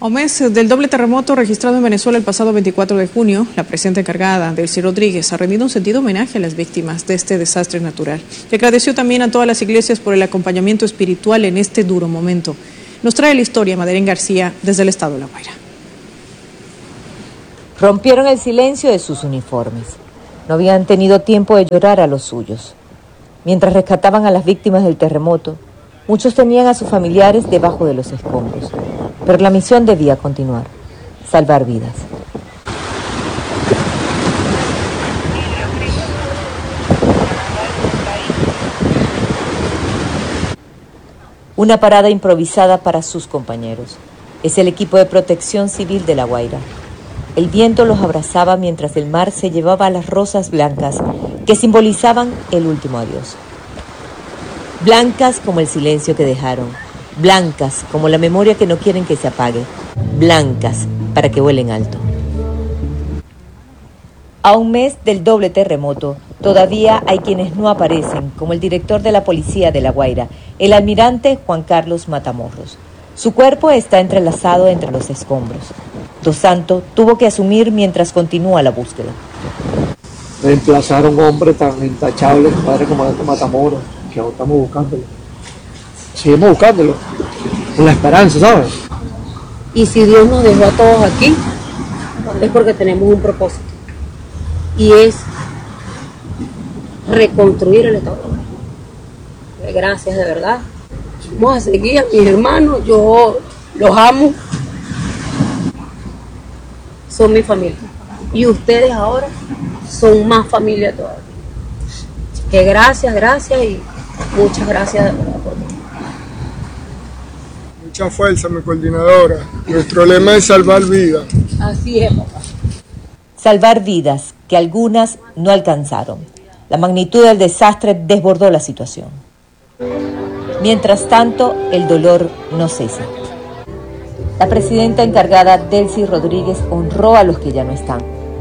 A un mes del doble terremoto registrado en Venezuela el pasado 24 de junio, la presidenta encargada, Delcy Rodríguez, ha rendido un sentido homenaje a las víctimas de este desastre natural. Y agradeció también a todas las iglesias por el acompañamiento espiritual en este duro momento. Nos trae la historia Madeline García desde el estado de La Guaira. Rompieron el silencio de sus uniformes. No habían tenido tiempo de llorar a los suyos. Mientras rescataban a las víctimas del terremoto, muchos tenían a sus familiares debajo de los escombros. Pero la misión debía continuar, salvar vidas. Una parada improvisada para sus compañeros. Es el equipo de protección civil de La Guaira. El viento los abrazaba mientras el mar se llevaba a las rosas blancas que simbolizaban el último adiós. Blancas como el silencio que dejaron, blancas como la memoria que no quieren que se apague, blancas para que vuelen alto. A un mes del doble terremoto, todavía hay quienes no aparecen, como el director de la policía de La Guaira, el almirante Juan Carlos Matamoros. Su cuerpo está entrelazado entre los escombros. Dos Santos tuvo que asumir mientras continúa la búsqueda. Reemplazar a un hombre tan intachable, padre comandante Matamoros, que aún estamos buscándolo. Seguimos buscándolo, con la esperanza, ¿sabes? Y si Dios nos dejó a todos aquí, es porque tenemos un propósito. Y es reconstruir el Estado. Gracias, de verdad. Vamos a seguir a mis hermanos, yo los amo. Son mi familia. Y ustedes ahora son más familia todavía. Que gracias y muchas gracias de verdad por todo. Mucha fuerza, mi coordinadora. Nuestro lema es salvar vidas. Así es, papá. Salvar vidas, que algunas no alcanzaron. La magnitud del desastre desbordó la situación. Mientras tanto, el dolor no cesa. La presidenta encargada, Delcy Rodríguez, honró a los que ya no están.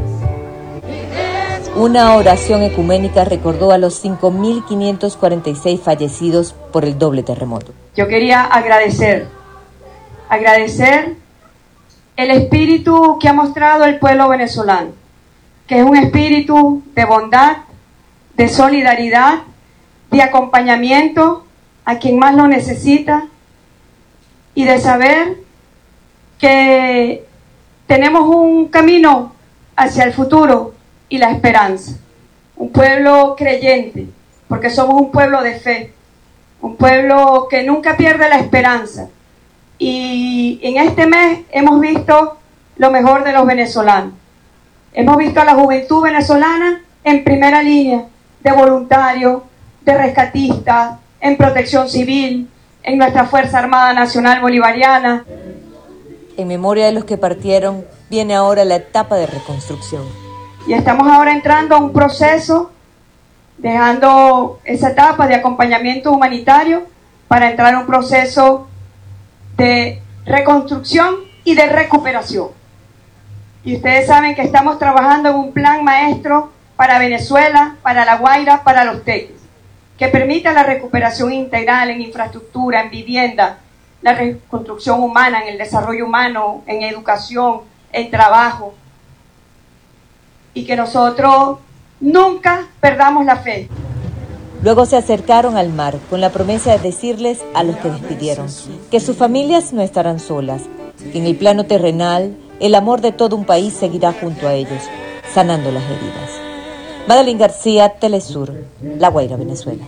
Una oración ecuménica recordó a los 5.546 fallecidos por el doble terremoto. Yo quería agradecer el espíritu que ha mostrado el pueblo venezolano, que es un espíritu de bondad, de solidaridad, de acompañamiento a quien más lo necesita y de saber que tenemos un camino hacia el futuro y la esperanza. Un pueblo creyente, porque somos un pueblo de fe, un pueblo que nunca pierde la esperanza. Y en este mes hemos visto lo mejor de los venezolanos. Hemos visto a la juventud venezolana en primera línea, de voluntarios, de rescatistas, en protección civil, en nuestra Fuerza Armada Nacional Bolivariana. En memoria de los que partieron, viene ahora la etapa de reconstrucción. Y estamos ahora entrando a un proceso, dejando esa etapa de acompañamiento humanitario para entrar a un proceso de reconstrucción y de recuperación. Y ustedes saben que estamos trabajando en un plan maestro para Venezuela, para La Guaira, para Los Teques, que permita la recuperación integral en infraestructura, en vivienda, la reconstrucción humana, en el desarrollo humano, en educación, en trabajo. Y que nosotros nunca perdamos la fe. Luego se acercaron al mar con la promesa de decirles a los que despidieron que sus familias no estarán solas, que en el plano terrenal el amor de todo un país seguirá junto a ellos, sanando las heridas. Madeline García, Telesur, La Guaira, Venezuela.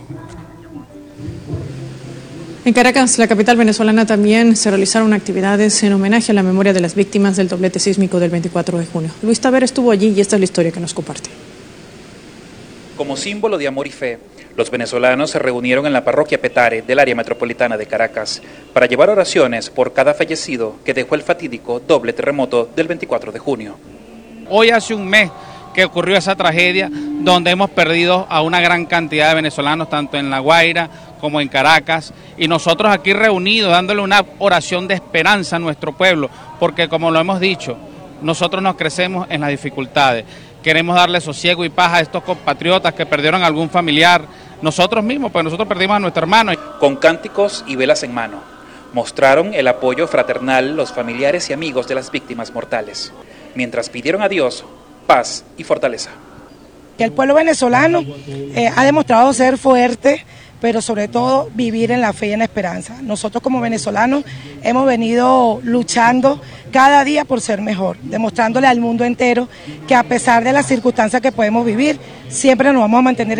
En Caracas, la capital venezolana, también se realizaron actividades en homenaje a la memoria de las víctimas del doblete sísmico del 24 de junio. Luis Taver estuvo allí y esta es la historia que nos comparte. Como símbolo de amor y fe, los venezolanos se reunieron en la parroquia Petare del área metropolitana de Caracas para llevar oraciones por cada fallecido que dejó el fatídico doble terremoto del 24 de junio. Hoy hace un mes que ocurrió esa tragedia donde hemos perdido a una gran cantidad de venezolanos, tanto en La Guaira como en Caracas, y nosotros aquí reunidos dándole una oración de esperanza a nuestro pueblo, porque como lo hemos dicho, nosotros nos crecemos en las dificultades. Queremos darle sosiego y paz a estos compatriotas que perdieron a algún familiar, nosotros mismos, pues nosotros perdimos a nuestro hermano. Con cánticos y velas en mano, Mostraron el apoyo fraternal los familiares y amigos de las víctimas mortales, mientras pidieron a Dios paz y fortaleza. El pueblo venezolano ha demostrado ser fuerte, pero sobre todo vivir en la fe y en la esperanza. Nosotros como venezolanos hemos venido luchando cada día por ser mejor, demostrándole al mundo entero que a pesar de las circunstancias que podemos vivir, siempre nos vamos a mantener